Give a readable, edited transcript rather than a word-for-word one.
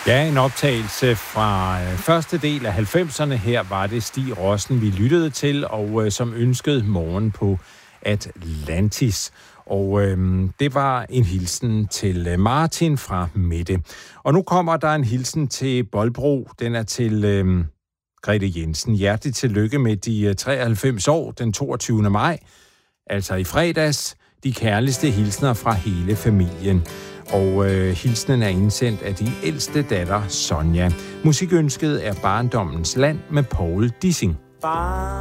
Ja, en optagelse fra første del af 90'erne. Her var det Stig Rossen, vi lyttede til, og som ønskede morgen på Atlantis. Og det var en hilsen til Martin fra Mette. Og nu kommer der en hilsen til Bolbro. Den er til Grete Jensen. Hjertelig tillykke med de 93 år den 22. maj. Altså i fredags. De kærligste hilsner fra hele familien. Og hilsenen er indsendt af din ældste datter, Sonja. Musikønsket er Barndommens Land med Poul Dissing.